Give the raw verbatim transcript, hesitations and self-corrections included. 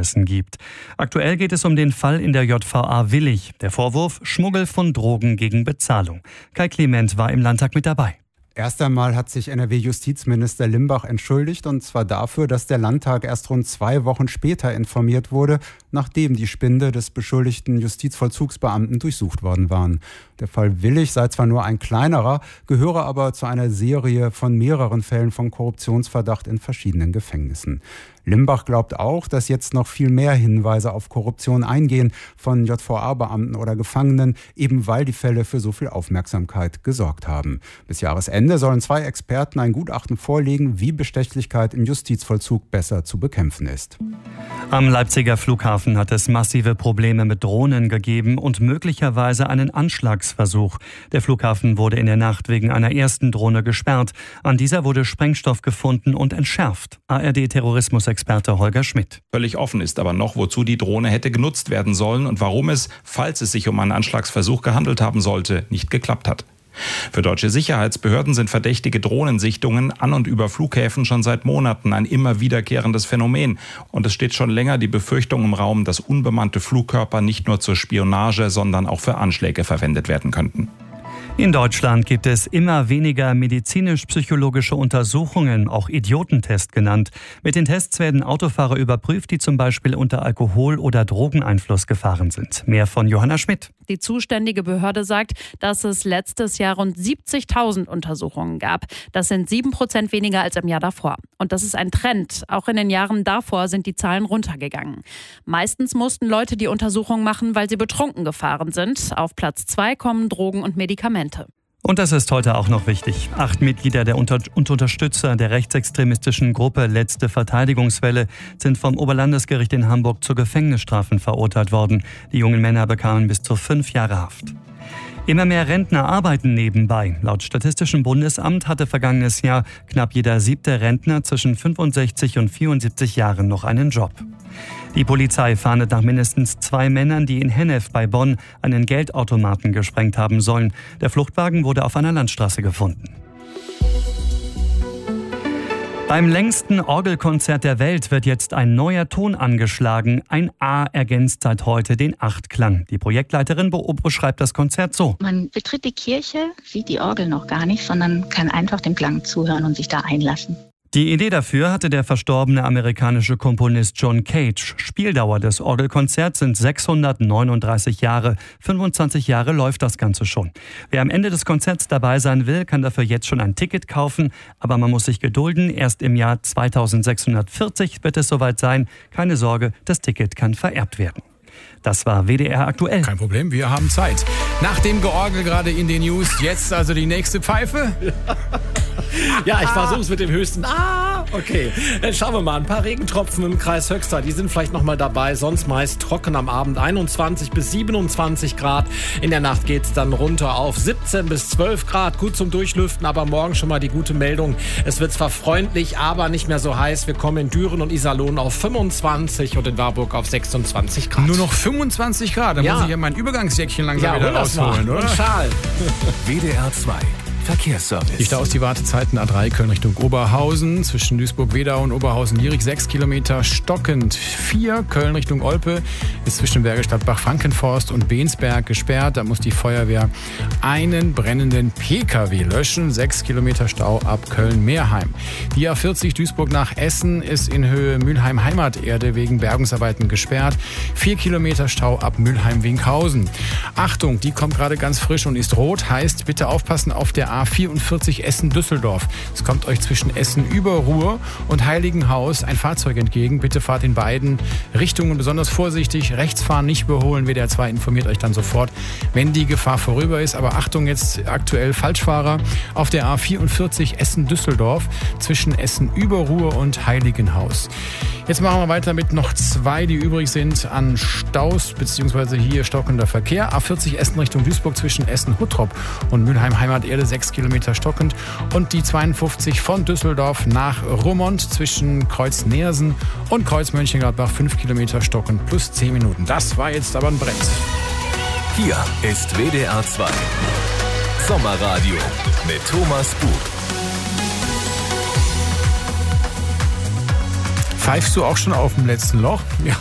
Gefängnissen gibt. Aktuell geht es um den Fall in der J V A Willich. Der Vorwurf: Schmuggel von Drogen gegen Bezahlung. Kai Clement war im Landtag mit dabei. Erst einmal hat sich N R W-Justizminister Limbach entschuldigt, und zwar dafür, dass der Landtag erst rund zwei Wochen später informiert wurde, nachdem die Spinde des beschuldigten Justizvollzugsbeamten durchsucht worden waren. Der Fall Willich sei zwar nur ein kleinerer, gehöre aber zu einer Serie von mehreren Fällen von Korruptionsverdacht in verschiedenen Gefängnissen. Limbach glaubt auch, dass jetzt noch viel mehr Hinweise auf Korruption eingehen von J V A-Beamten oder Gefangenen, eben weil die Fälle für so viel Aufmerksamkeit gesorgt haben. Bis Jahresende sollen zwei Experten ein Gutachten vorlegen, wie Bestechlichkeit im Justizvollzug besser zu bekämpfen ist. Am Leipziger Flughafen hat es massive Probleme mit Drohnen gegeben und möglicherweise einen Anschlagsversuch. Der Flughafen wurde in der Nacht wegen einer ersten Drohne gesperrt. An dieser wurde Sprengstoff gefunden und entschärft. A R D-Terrorismusexperte Holger Schmidt. Völlig offen ist aber noch, wozu die Drohne hätte genutzt werden sollen und warum es, falls es sich um einen Anschlagsversuch gehandelt haben sollte, nicht geklappt hat. Für deutsche Sicherheitsbehörden sind verdächtige Drohnensichtungen an und über Flughäfen schon seit Monaten ein immer wiederkehrendes Phänomen. Und es steht schon länger die Befürchtung im Raum, dass unbemannte Flugkörper nicht nur zur Spionage, sondern auch für Anschläge verwendet werden könnten. In Deutschland gibt es immer weniger medizinisch-psychologische Untersuchungen, auch Idiotentest genannt. Mit den Tests werden Autofahrer überprüft, die zum Beispiel unter Alkohol- oder Drogeneinfluss gefahren sind. Mehr von Johanna Schmidt. Die zuständige Behörde sagt, dass es letztes Jahr rund siebzigtausend Untersuchungen gab. Das sind sieben Prozent weniger als im Jahr davor. Und das ist ein Trend. Auch in den Jahren davor sind die Zahlen runtergegangen. Meistens mussten Leute die Untersuchung machen, weil sie betrunken gefahren sind. Auf Platz zwei kommen Drogen und Medikamente. Und das ist heute auch noch wichtig. Acht Mitglieder der Unter- und Unterstützer der rechtsextremistischen Gruppe Letzte Verteidigungswelle sind vom Oberlandesgericht in Hamburg zu Gefängnisstrafen verurteilt worden. Die jungen Männer bekamen bis zu fünf Jahre Haft. Immer mehr Rentner arbeiten nebenbei. Laut Statistischem Bundesamt hatte vergangenes Jahr knapp jeder siebte Rentner zwischen fünfundsechzig und vierundsiebzig Jahren noch einen Job. Die Polizei fahndet nach mindestens zwei Männern, die in Hennef bei Bonn einen Geldautomaten gesprengt haben sollen. Der Fluchtwagen wurde auf einer Landstraße gefunden. Beim längsten Orgelkonzert der Welt wird jetzt ein neuer Ton angeschlagen. Ein A ergänzt seit heute den Achtklang. Die Projektleiterin beschreibt das Konzert so. Man betritt die Kirche, sieht die Orgel noch gar nicht, sondern kann einfach dem Klang zuhören und sich da einlassen. Die Idee dafür hatte der verstorbene amerikanische Komponist John Cage. Spieldauer des Orgelkonzerts sind sechshundertneununddreißig Jahre. fünfundzwanzig Jahre läuft das Ganze schon. Wer am Ende des Konzerts dabei sein will, kann dafür jetzt schon ein Ticket kaufen. Aber man muss sich gedulden. Erst im Jahr zweitausendsechshundertvierzig wird es soweit sein. Keine Sorge, das Ticket kann vererbt werden. Das war W D R aktuell. Kein Problem, wir haben Zeit. Nach dem Georgel gerade in den News, jetzt also die nächste Pfeife. Ja, ich versuche es mit dem höchsten. Ah, okay. Dann schauen wir mal. Ein paar Regentropfen im Kreis Höxter, die sind vielleicht noch mal dabei. Sonst meist trocken am Abend. einundzwanzig bis siebenundzwanzig Grad. In der Nacht geht es dann runter auf siebzehn bis zwölf Grad. Gut zum Durchlüften, aber morgen schon mal die gute Meldung. Es wird zwar freundlich, aber nicht mehr so heiß. Wir kommen in Düren und Iserlohn auf fünfundzwanzig und in Warburg auf sechsundzwanzig Grad. Nur noch fünfundzwanzig Grad. Da ja. muss ich ja mein Übergangsjäckchen langsam ja, wieder rausholen, oder? Und Schal. W D R zwei Verkehrsservice. Die Staus, die Wartezeiten A drei Köln Richtung Oberhausen, zwischen Duisburg-Wedau und Oberhausen-Lierig sechs Kilometer stockend. vier Köln Richtung Olpe ist zwischen Bergisch Gladbach, Frankenforst und Bensberg gesperrt. Da muss die Feuerwehr einen brennenden P K W löschen. sechs Kilometer Stau ab Köln-Meerheim. Die A vierzig Duisburg nach Essen ist in Höhe Mülheim-Heimaterde wegen Bergungsarbeiten gesperrt. vier Kilometer Stau ab Mülheim-Winkhausen. Achtung, die kommt gerade ganz frisch und ist rot. Heißt, bitte aufpassen auf der A vierundvierzig Essen-Düsseldorf. Es kommt euch zwischen Essen-Überruhr und Heiligenhaus ein Fahrzeug entgegen. Bitte fahrt in beiden Richtungen besonders vorsichtig. Rechts fahren, nicht überholen. W D R zwei informiert euch dann sofort, wenn die Gefahr vorüber ist. Aber Achtung, jetzt aktuell Falschfahrer auf der A vierundvierzig Essen-Düsseldorf zwischen Essen-Überruhr und Heiligenhaus. Jetzt machen wir weiter mit noch zwei, die übrig sind an Staus, beziehungsweise hier stockender Verkehr. A vierzig Essen Richtung Duisburg zwischen Essen-Huttrop und Mülheim-Heimaterde sechs Kilometer stockend. Und die zweiundfünfzig von Düsseldorf nach Rummond zwischen Kreuz-Neersen und Kreuz-Mönchengladbach fünf Kilometer stockend plus zehn Minuten. Das war jetzt aber ein Brett. Hier ist W D R zwei Sommerradio mit Thomas Buch. Pfeifst du auch schon auf dem letzten Loch? Ja,